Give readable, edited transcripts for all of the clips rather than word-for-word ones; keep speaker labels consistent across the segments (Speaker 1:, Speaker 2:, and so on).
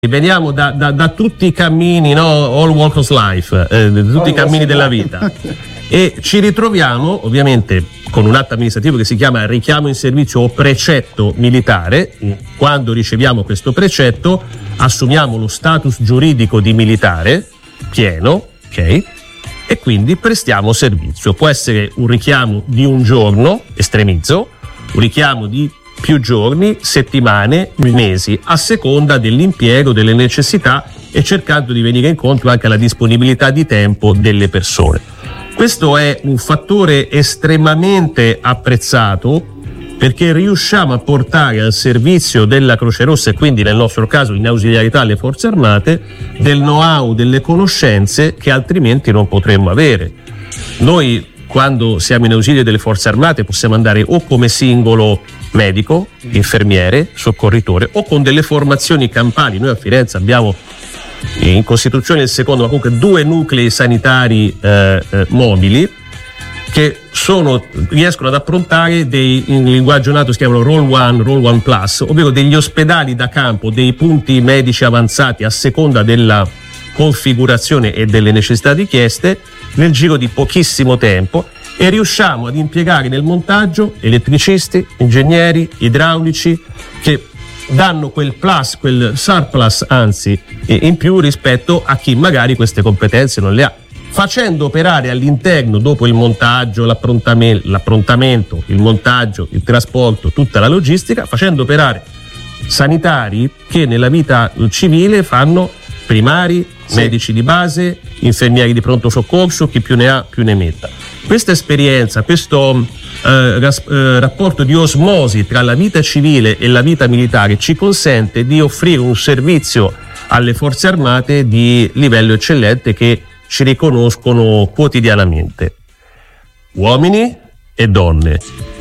Speaker 1: veniamo da tutti i cammini, no? All walks of life, tutti i cammini della vita, e ci ritroviamo ovviamente con un atto amministrativo che si chiama richiamo in servizio o precetto militare. Quando riceviamo questo precetto assumiamo lo status giuridico di militare pieno, ok? E quindi prestiamo servizio. Può essere un richiamo di un giorno, estremizzo, un richiamo di più giorni, settimane, mesi, a seconda dell'impiego, delle necessità, e cercando di venire incontro anche alla disponibilità di tempo delle persone. Questo è un fattore estremamente apprezzato, perché riusciamo a portare al servizio della Croce Rossa, e quindi nel nostro caso in ausiliarità alle Forze Armate, del know-how, delle conoscenze che altrimenti non potremmo avere. Noi, quando siamo in ausilio delle Forze Armate, possiamo andare o come singolo medico, infermiere, soccorritore, o con delle formazioni campali. Noi a Firenze abbiamo in Costituzione il secondo, ma comunque 2 nuclei sanitari mobili che riescono ad approntare in linguaggio nato si chiamano Roll 1, Roll 1 Plus, ovvero degli ospedali da campo, dei punti medici avanzati a seconda della configurazione e delle necessità richieste nel giro di pochissimo tempo, e riusciamo ad impiegare nel montaggio elettricisti, ingegneri, idraulici, che danno quel plus, quel surplus anzi in più rispetto a chi magari queste competenze non le ha, facendo operare all'interno, dopo il montaggio, l'approntamento, il montaggio, il trasporto, tutta la logistica, facendo operare sanitari che nella vita civile fanno primari, medici di base, infermieri di pronto soccorso, chi più ne ha più ne metta. Questa esperienza, questo rapporto di osmosi tra la vita civile e la vita militare ci consente di offrire un servizio alle Forze Armate di livello eccellente che ci riconoscono quotidianamente. Uomini e donne.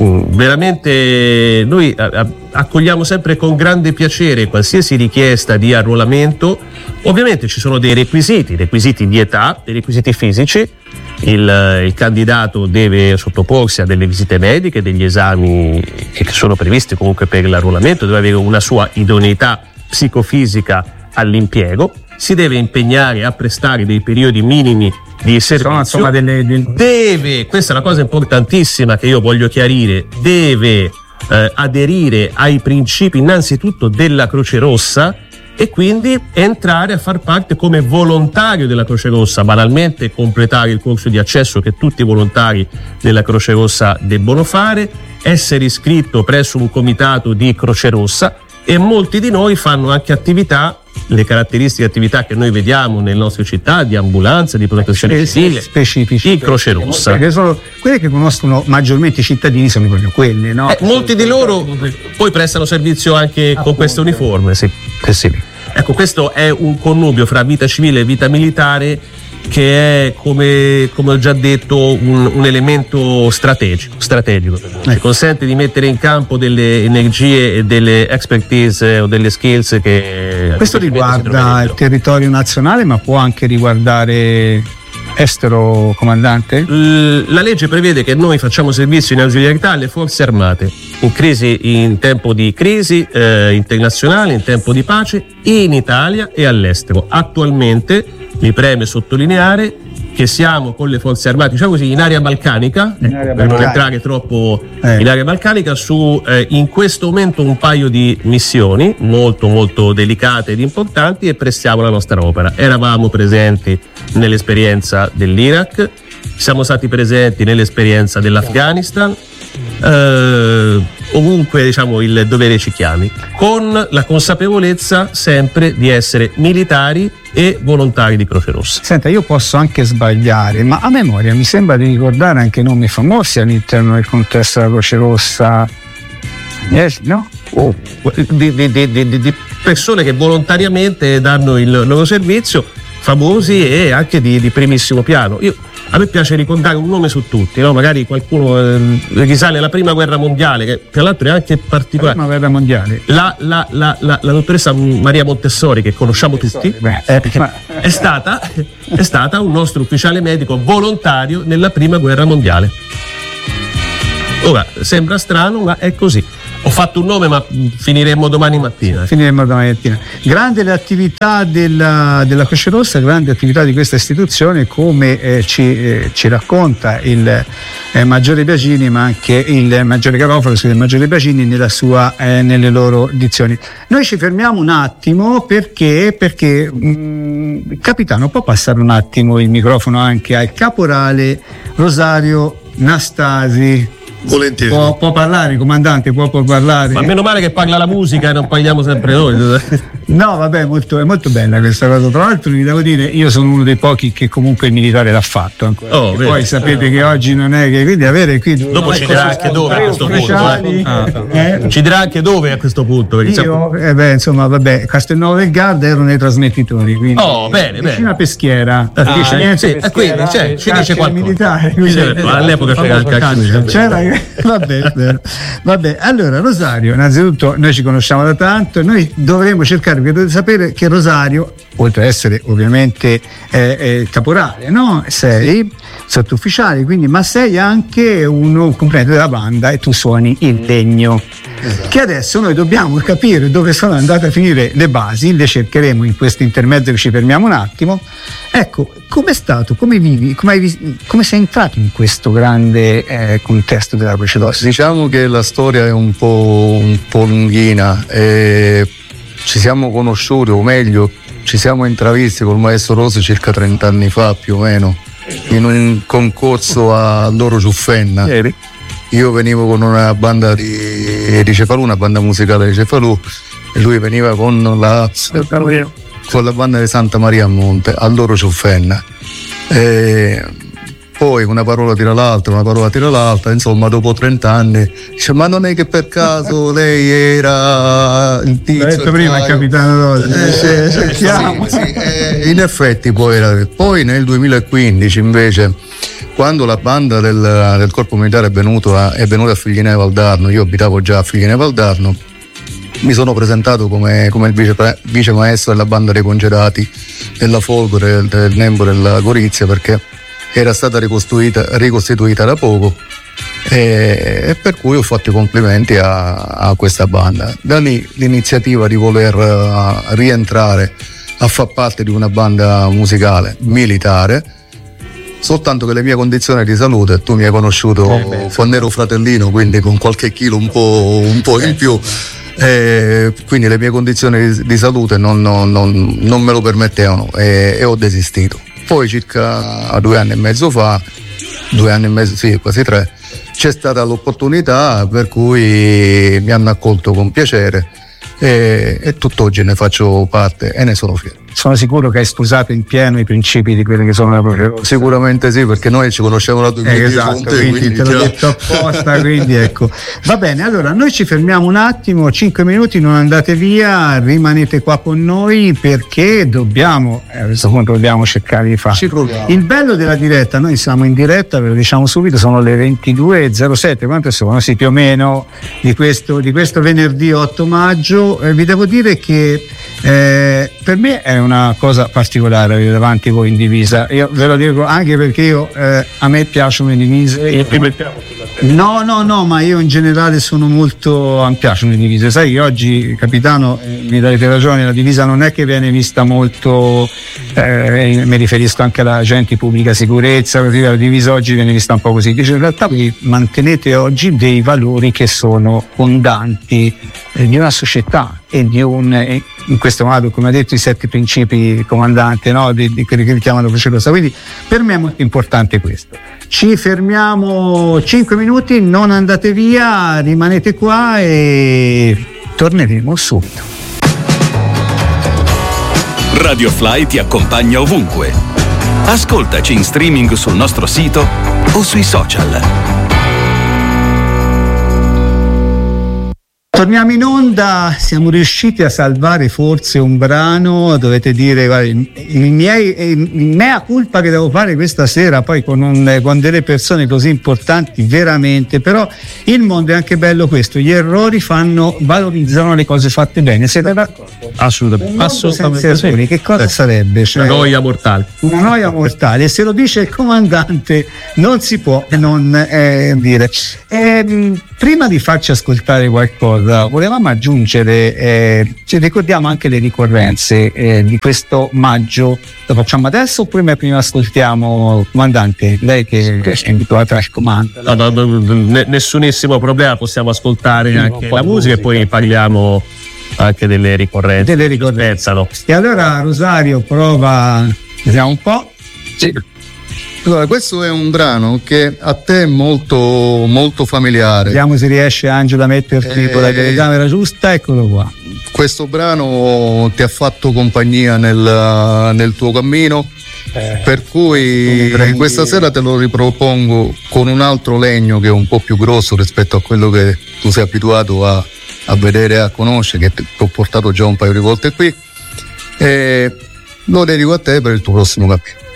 Speaker 1: Veramente noi accogliamo sempre con grande piacere qualsiasi richiesta di arruolamento. Ovviamente ci sono dei requisiti di età, dei requisiti fisici. Il candidato deve sottoporsi a delle visite mediche, degli esami che sono previsti comunque per l'arruolamento, deve avere una sua idoneità psicofisica all'impiego, si deve impegnare a prestare dei periodi minimi di servizio, deve, questa è una cosa importantissima che io voglio chiarire, deve aderire ai principi innanzitutto della Croce Rossa, e quindi entrare a far parte come volontario della Croce Rossa, banalmente completare il corso di accesso che tutti i volontari della Croce Rossa debbono fare, essere iscritto presso un comitato di Croce Rossa, e molti di noi fanno anche attività, le caratteristiche di attività che noi vediamo nelle nostre città, di ambulanza, di protezione civile, specifici di Croce Rossa.
Speaker 2: Quelle che conoscono maggiormente i cittadini sono proprio quelle, no?
Speaker 1: Molti di loro poi prestano servizio anche con questa uniforme, sì. Ecco, questo è un connubio fra vita civile e vita militare che è, come ho già detto, un elemento strategico. Ci consente di mettere in campo delle energie e delle expertise o delle skills che...
Speaker 2: Questo riguarda il territorio nazionale, ma può anche riguardare estero, comandante?
Speaker 1: La legge prevede che noi facciamo servizio in ausiliarità alle Forze Armate in tempo di crisi internazionale, in tempo di pace, in Italia e all'estero. Attualmente mi preme sottolineare che siamo con le Forze Armate, diciamo così, in area balcanica, per non entrare troppo in area balcanica, su in questo momento un paio di missioni molto molto delicate ed importanti, e prestiamo la nostra opera. Eravamo presenti nell'esperienza dell'Iraq, siamo stati presenti nell'esperienza dell'Afghanistan, ovunque diciamo il dovere ci chiami, con la consapevolezza sempre di essere militari e volontari di Croce Rossa.
Speaker 2: Senta, io posso anche sbagliare, ma a memoria mi sembra di ricordare anche nomi famosi all'interno del contesto della Croce Rossa, no?
Speaker 1: Di persone che volontariamente danno il loro servizio, famosi e anche di primissimo piano. A me piace ricordare un nome su tutti, no? Magari qualcuno risale alla Prima Guerra Mondiale, che tra l'altro è anche particolare.
Speaker 2: Prima Guerra Mondiale.
Speaker 1: La dottoressa Maria Montessori, che conosciamo tutti, è stata un nostro ufficiale medico volontario nella Prima Guerra Mondiale. Ora, sembra strano, ma è così. Ho fatto un nome, ma finiremo domani mattina.
Speaker 2: Grande l'attività della Croce Rossa, grande attività di questa istituzione, come ci racconta il Maggiore Biagini, ma anche il Maggiore Garofalo, il Maggiore Biagini nelle loro dizioni. Noi ci fermiamo un attimo perché capitano, può passare un attimo il microfono anche al caporale Rosario Nastasi.
Speaker 3: Volentieri.
Speaker 2: Può parlare, comandante, può parlare.
Speaker 1: Ma meno male che parla la musica e non parliamo sempre noi.
Speaker 2: No, vabbè, è molto bella questa cosa. Tra l'altro vi devo dire, io sono uno dei pochi che comunque il militare l'ha fatto ancora. Poi sapete che oggi non è che, quindi avere qui
Speaker 1: dopo ci dirà anche dove a questo punto. Ci dirà anche dove a questo punto.
Speaker 2: Insomma, vabbè, Castelnuovo del Garda erano nei trasmettitori, quindi
Speaker 1: bene.
Speaker 2: Vicino a Peschiera.
Speaker 1: Quindi ci dice qualcosa.
Speaker 2: Militare,
Speaker 1: all'epoca
Speaker 2: c'era. Vabbè, allora Rosario, innanzitutto noi ci conosciamo da tanto, noi dovremmo cercare, perché dovete sapere che Rosario, oltre ad essere ovviamente caporale, no? Sei sottufficiale, quindi, ma sei anche un componente della banda e tu suoni il legno. Esatto. Che adesso noi dobbiamo capire dove sono andate a finire le basi, le cercheremo in questo intermezzo che ci fermiamo un attimo. Ecco, com'è stato, come vivi, come sei entrato in questo grande contesto della Croce Rossa?
Speaker 3: Diciamo che la storia è un po' lunghina, ci siamo conosciuti, o meglio ci siamo intravisti col maestro Rosi circa 30 anni fa più o meno, in un concorso a Loro Ciuffenna. Io venivo con una banda di Cefalù, una banda musicale di Cefalù, e lui veniva con la banda di Santa Maria a Monte, a Loro Ciuffenna. Poi una parola tira l'altra, insomma dopo 30 anni dice: ma non è che per caso lei era il tizio?
Speaker 2: L'ho detto prima, il capitano Rosi.
Speaker 3: In effetti poi nel 2015 invece, quando la banda del Corpo Militare è venuta a Figline Valdarno, io abitavo già a Figline Valdarno, mi sono presentato come il vice maestro della banda dei congedati della Folgore, del Nembo della Gorizia, perché era stata ricostituita da poco, e per cui ho fatto i complimenti a questa banda. Da lì l'iniziativa di voler rientrare a far parte di una banda musicale militare, soltanto che le mie condizioni di salute, tu mi hai conosciuto quando ero fratellino, quindi con qualche chilo un po' in più, quindi le mie condizioni di salute non me lo permettevano, e ho desistito. Poi circa 2 anni e mezzo fa, quasi 3, c'è stata l'opportunità, per cui mi hanno accolto con piacere, e tutt'oggi ne faccio parte e ne sono fiero.
Speaker 2: Sono sicuro che hai sposato in pieno i principi di quelli che sono la Croce Rossa.
Speaker 3: Sicuramente sì, perché noi ci conosciamo da 2010.
Speaker 2: Esatto, quindi te l'ho detto apposta, quindi ecco. Va bene, allora noi ci fermiamo un attimo, 5 minuti, non andate via, rimanete qua con noi, perché dobbiamo, a questo punto dobbiamo cercare di fare. Il bello della diretta, noi siamo in diretta, ve lo diciamo subito, sono le 22:07, quanto sono? Sì, più o meno, di questo venerdì 8 maggio. Vi devo dire che per me è una cosa particolare avere davanti voi in divisa. Io ve lo dico anche perché a me piacciono le divise. No, ma io in generale mi piacciono le divise. Sai che oggi, capitano, mi darete ragione, la divisa non è che viene vista molto, mi riferisco anche alla gente di pubblica sicurezza, così, la divisa oggi viene vista un po' così. Dice, in realtà voi mantenete oggi dei valori che sono fondanti di una società e di in questo modo, come ha detto, i 7 principi, comandante, no? di quelli che chiamano Croce Rossa. Quindi per me è molto importante questo. Ci fermiamo 5 minuti, non andate via, rimanete qua e torneremo subito.
Speaker 4: Radio Fly ti accompagna ovunque. Ascoltaci in streaming sul nostro sito o sui social.
Speaker 2: Torniamo in onda, siamo riusciti a salvare forse un brano, dovete dire, guarda, il mea culpa che devo fare questa sera poi con delle persone così importanti veramente, però il mondo è anche bello questo, gli errori valorizzano le cose fatte bene, siete d'accordo?
Speaker 1: Assolutamente
Speaker 2: sì. Che cosa sarebbe? Cioè,
Speaker 1: una noia mortale.
Speaker 2: Una noia mortale, se lo dice il comandante non si può non dire. Prima di farci ascoltare qualcosa, volevamo aggiungere, ci ricordiamo anche le ricorrenze di questo maggio. Lo facciamo adesso oppure prima ascoltiamo, comandante, lei che è abituata al comando?
Speaker 1: No, nessunissimo problema, possiamo ascoltare anche la musica e poi parliamo anche delle ricorrenze. No?
Speaker 2: E allora Rosario prova, vediamo un po'.
Speaker 3: Sì. Allora, questo è un brano che a te è molto, molto familiare.
Speaker 2: Vediamo se riesce Angelo a metterti con la telecamera giusta. Eccolo qua.
Speaker 3: Questo brano ti ha fatto compagnia nel tuo cammino, per cui questa sera te lo ripropongo con un altro legno che è un po' più grosso rispetto a quello che tu sei abituato a vedere e a conoscere, che ti ho portato già un paio di volte qui, e lo dedico a te per il tuo prossimo cammino.